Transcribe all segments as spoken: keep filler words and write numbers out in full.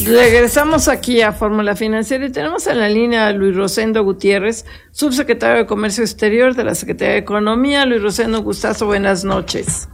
Regresamos aquí a Fórmula Financiera y tenemos en la línea a Luis Rosendo Gutiérrez, subsecretario de Comercio Exterior de la Secretaría de Economía. Luis Rosendo, gustazo, buenas noches.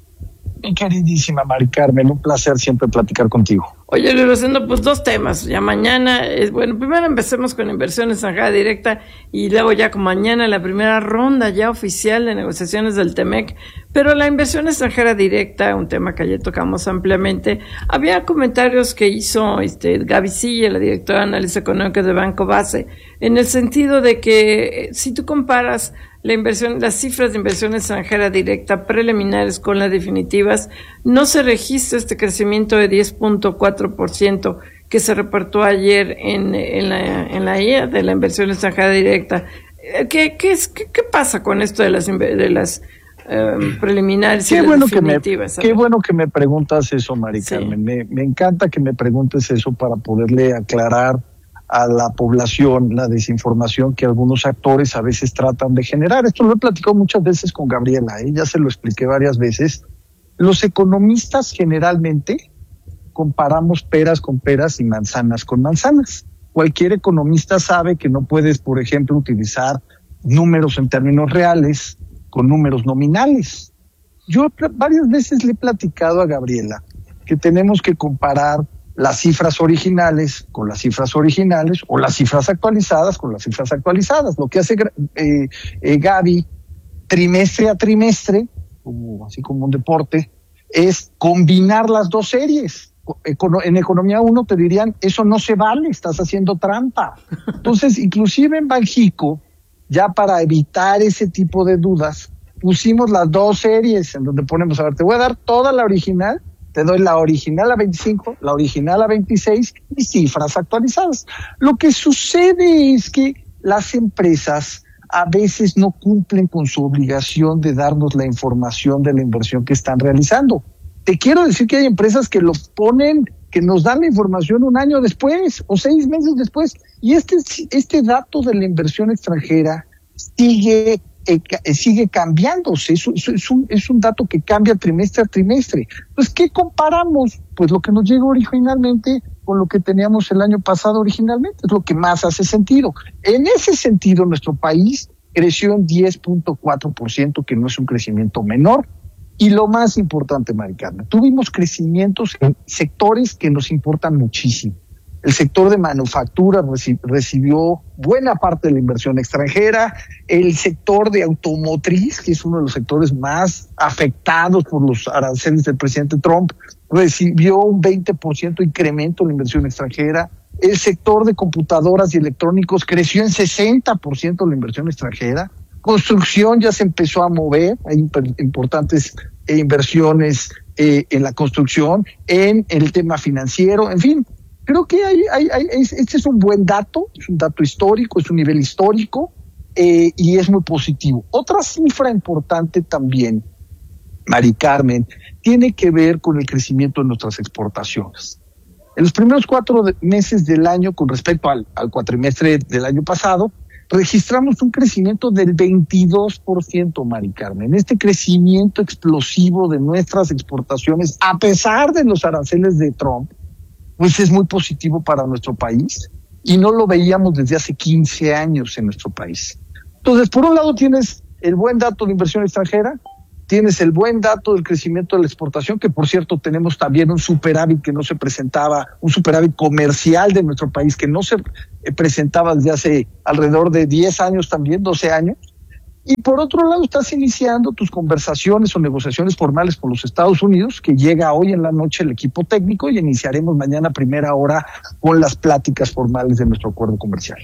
Mi queridísima Mari Carmen, un placer siempre platicar contigo. Oye, Luis Rosendo, pues dos temas. Ya mañana, es, bueno, primero empecemos con inversión extranjera directa y luego ya con mañana la primera ronda ya oficial de negociaciones del T-M E C. Pero la inversión extranjera directa, un tema que ayer tocamos ampliamente, había comentarios que hizo este Gaby Silla, la directora de análisis económico de Banco Base, en el sentido de que si tú comparas la inversión, las cifras de inversión extranjera directa preliminares con las definitivas, no se registra este crecimiento de diez punto cuatro por ciento que se reportó ayer en, en la en la I A de la inversión extranjera directa. ¿Qué, qué, es, qué, qué pasa con esto de las de las um, preliminares qué y bueno las definitivas? Que me, qué bueno que me preguntas eso, Mari Carmen. Sí. Me, me encanta que me preguntes eso para poderle aclarar a la población la desinformación que algunos actores a veces tratan de generar. Esto lo he platicado muchas veces con Gabriela, ¿eh? Ya se lo expliqué varias veces. Los economistas generalmente comparamos peras con peras y manzanas con manzanas. Cualquier economista sabe que no puedes, por ejemplo, utilizar números en términos reales con números nominales. Yo varias veces le he platicado a Gabriela que tenemos que comparar las cifras originales con las cifras originales o las cifras actualizadas con las cifras actualizadas. Lo que hace eh, eh, Gaby trimestre a trimestre, como, así como un deporte, es combinar las dos series. En Economía uno te dirían, eso no se vale, estás haciendo trampa. Entonces, inclusive en Banxico, ya para evitar ese tipo de dudas, pusimos las dos series en donde ponemos, a ver, te voy a dar toda la original, te doy la original a veinticinco, la original a veintiséis y cifras actualizadas. Lo que sucede es que las empresas a veces no cumplen con su obligación de darnos la información de la inversión que están realizando. Te quiero decir que hay empresas que lo ponen, que nos dan la información un año después o seis meses después. Y este, este dato de la inversión extranjera sigue Eh, sigue cambiándose, es, es, es, un, es un dato que cambia trimestre a trimestre. Pues, ¿qué comparamos? Pues lo que nos llega originalmente con lo que teníamos el año pasado originalmente, es lo que más hace sentido. En ese sentido, nuestro país creció en diez punto cuatro por ciento, que no es un crecimiento menor. Y lo más importante, Mari Carmen, tuvimos crecimientos en sectores que nos importan muchísimo. El sector de manufactura recibió buena parte de la inversión extranjera. El sector de automotriz, que es uno de los sectores más afectados por los aranceles del presidente Trump, recibió un veinte por ciento incremento en la inversión extranjera. El sector de computadoras y electrónicos creció en sesenta por ciento la inversión extranjera. Construcción ya se empezó a mover, hay importantes eh, inversiones eh, en la construcción, en el tema financiero, en fin. Creo que hay, hay, hay, este es un buen dato, es un dato histórico, es un nivel histórico eh, y es muy positivo. Otra cifra importante también, Mari Carmen, tiene que ver con el crecimiento de nuestras exportaciones. En los primeros cuatro de, meses del año, con respecto al, al cuatrimestre del año pasado, registramos un crecimiento del veintidós por ciento, Mari Carmen. Este crecimiento explosivo de nuestras exportaciones, a pesar de los aranceles de Trump, pues es muy positivo para nuestro país y no lo veíamos desde hace quince años en nuestro país. Entonces, por un lado tienes el buen dato de inversión extranjera, tienes el buen dato del crecimiento de la exportación, que por cierto tenemos también un superávit que no se presentaba, un superávit comercial de nuestro país que no se presentaba desde hace alrededor de diez años también, doce años. Y por otro lado, estás iniciando tus conversaciones o negociaciones formales con los Estados Unidos, que llega hoy en la noche el equipo técnico y iniciaremos mañana a primera hora con las pláticas formales de nuestro acuerdo comercial.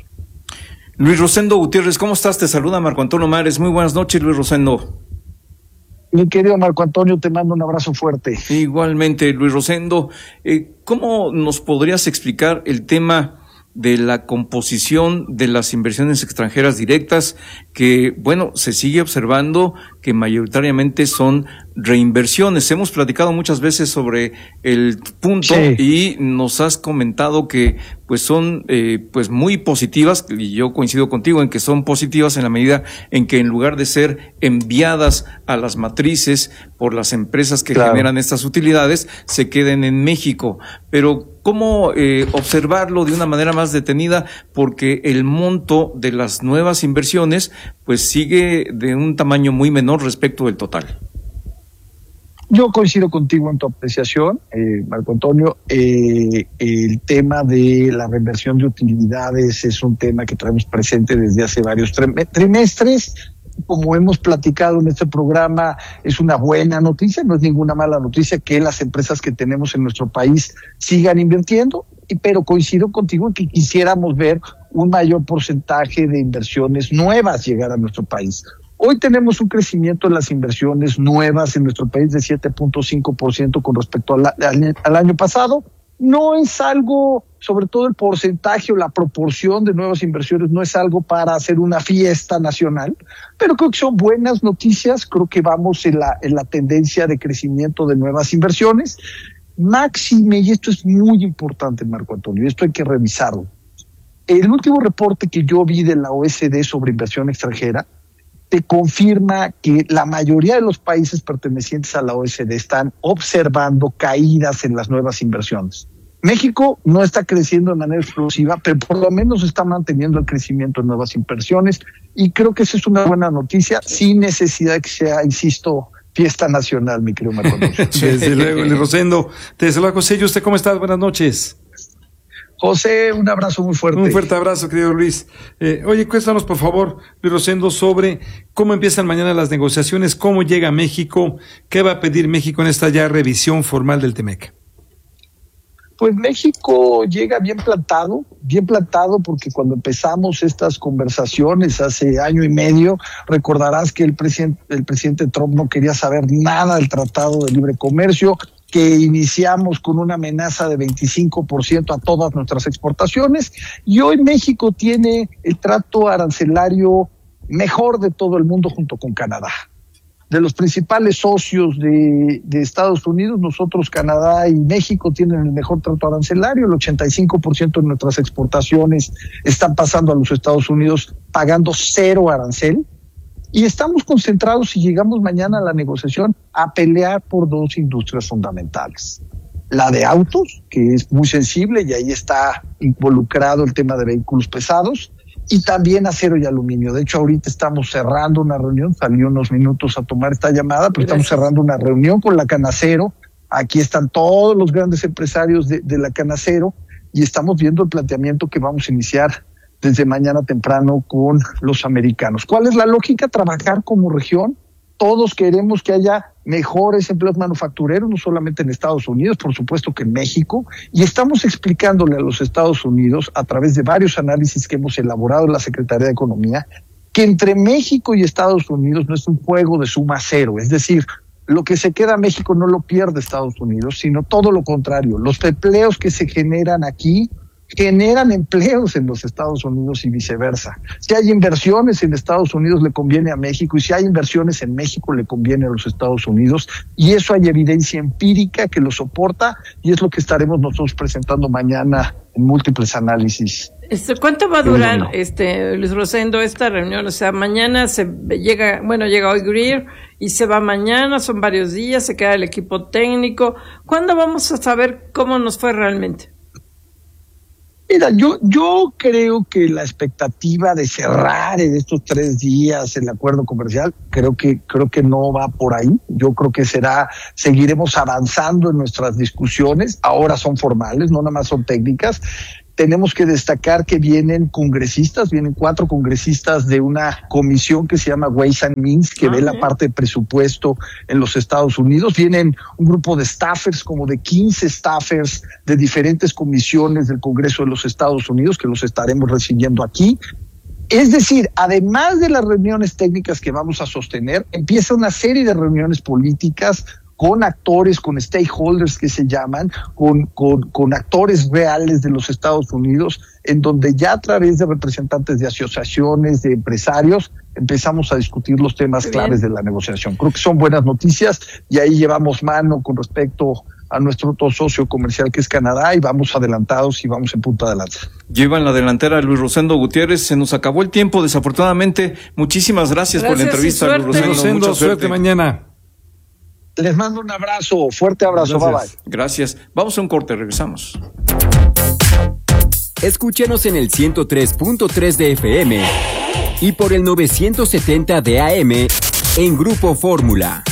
Luis Rosendo Gutiérrez, ¿cómo estás? Te saluda Marco Antonio Mares. Muy buenas noches, Luis Rosendo. Mi querido Marco Antonio, te mando un abrazo fuerte. Igualmente, Luis Rosendo. Eh, ¿Cómo nos podrías explicar el tema de la composición de las inversiones extranjeras directas, que, bueno, se sigue observando que mayoritariamente son reinversiones? Hemos platicado muchas veces sobre el punto, sí, y nos has comentado que pues son eh, pues muy positivas, y yo coincido contigo en que son positivas en la medida en que en lugar de ser enviadas a las matrices por las empresas que claro. generan estas utilidades, se queden en México. Pero ¿cómo eh, observarlo de una manera más detenida? Porque el monto de las nuevas inversiones pues sigue de un tamaño muy menor respecto del total. Yo coincido contigo en tu apreciación, eh, Marco Antonio. Eh, el tema de la reinversión de utilidades es un tema que traemos presente desde hace varios trimestres. Como hemos platicado en este programa, es una buena noticia, no es ninguna mala noticia que las empresas que tenemos en nuestro país sigan invirtiendo, pero coincido contigo en que quisiéramos ver un mayor porcentaje de inversiones nuevas llegar a nuestro país. Hoy tenemos un crecimiento en las inversiones nuevas en nuestro país de siete punto cinco por ciento con respecto al, al, al año pasado. No es algo, sobre todo el porcentaje o la proporción de nuevas inversiones, no es algo para hacer una fiesta nacional, pero creo que son buenas noticias. Creo que vamos en la, en la tendencia de crecimiento de nuevas inversiones. Máxime, y esto es muy importante, Marco Antonio, esto hay que revisarlo. El último reporte que yo vi de la O E C D sobre inversión extranjera te confirma que la mayoría de los países pertenecientes a la O E C D están observando caídas en las nuevas inversiones. México no está creciendo de manera explosiva, pero por lo menos está manteniendo el crecimiento en nuevas inversiones, y creo que esa es una buena noticia, sin necesidad de que sea, insisto, fiesta nacional, mi querido Marco. Desde luego, Luis Rosendo. Desde luego, José, ¿y usted cómo está? Buenas noches. José, un abrazo muy fuerte. Un fuerte abrazo, querido Luis. Eh, oye, cuéntanos, por favor, Luis Rosendo, sobre cómo empiezan mañana las negociaciones, cómo llega México, qué va a pedir México en esta ya revisión formal del TEMEC. Pues México llega bien plantado, bien plantado porque cuando empezamos estas conversaciones hace año y medio, recordarás que el presidente, el presidente Trump no quería saber nada del Tratado de Libre Comercio, que iniciamos con una amenaza de veinticinco por ciento a todas nuestras exportaciones, y hoy México tiene el trato arancelario mejor de todo el mundo junto con Canadá. De los principales socios de, de Estados Unidos, nosotros, Canadá y México, tienen el mejor trato arancelario. El ochenta y cinco por ciento de nuestras exportaciones están pasando a los Estados Unidos pagando cero arancel. Y estamos concentrados, si llegamos mañana a la negociación, a pelear por dos industrias fundamentales. La de autos, que es muy sensible y ahí está involucrado el tema de vehículos pesados, y también acero y aluminio. De hecho, ahorita estamos cerrando una reunión, salí unos minutos a tomar esta llamada, pero Gracias. Estamos cerrando una reunión con la Canacero. Aquí están todos los grandes empresarios de, de la Canacero y estamos viendo el planteamiento que vamos a iniciar desde mañana temprano con los americanos. ¿Cuál es la lógica? Trabajar como región. Todos queremos que haya mejores empleos manufactureros, no solamente en Estados Unidos, por supuesto que en México, y estamos explicándole a los Estados Unidos, a través de varios análisis que hemos elaborado en la Secretaría de Economía, que entre México y Estados Unidos no es un juego de suma cero, es decir, lo que se queda México no lo pierde Estados Unidos, sino todo lo contrario. Los empleos que se generan aquí generan empleos en los Estados Unidos y viceversa. Si hay inversiones en Estados Unidos le conviene a México, y si hay inversiones en México le conviene a los Estados Unidos, y eso hay evidencia empírica que lo soporta, y es lo que estaremos nosotros presentando mañana en múltiples análisis. Este, ¿Cuánto va a durar, este, Luis Rosendo, esta reunión? O sea, mañana se llega, bueno, llega hoy Greer y se va mañana, son varios días, se queda el equipo técnico. ¿Cuándo vamos a saber cómo nos fue realmente? Mira, yo, yo creo que la expectativa de cerrar en estos tres días el acuerdo comercial, creo que, creo que no va por ahí. Yo creo que será, seguiremos avanzando en nuestras discusiones. Ahora son formales, no nada más son técnicas. Tenemos que destacar que vienen congresistas, vienen cuatro congresistas de una comisión que se llama Ways and Means, que ah, ve la bien. parte de presupuesto en los Estados Unidos. Vienen un grupo de staffers, como de quince staffers de diferentes comisiones del Congreso de los Estados Unidos, que los estaremos recibiendo aquí. Es decir, además de las reuniones técnicas que vamos a sostener, empieza una serie de reuniones políticas con actores, con stakeholders que se llaman, con, con, con actores reales de los Estados Unidos, en donde ya a través de representantes de asociaciones, de empresarios, empezamos a discutir los temas Muy claves bien. de la negociación. Creo que son buenas noticias, y ahí llevamos mano con respecto a nuestro otro socio comercial que es Canadá, y vamos adelantados y vamos en punta de lanza. Lleva en la delantera Luis Rosendo Gutiérrez. Se nos acabó el tiempo, desafortunadamente. Muchísimas gracias, gracias por la entrevista, Luis Rosendo. Rosendo, Mucha suerte. suerte mañana. Les mando un abrazo, fuerte abrazo, Gracias. bye bye. Gracias. Vamos a un corte, regresamos. Escúchanos en el ciento tres punto tres de F M y por el novecientos setenta de A M en Grupo Fórmula.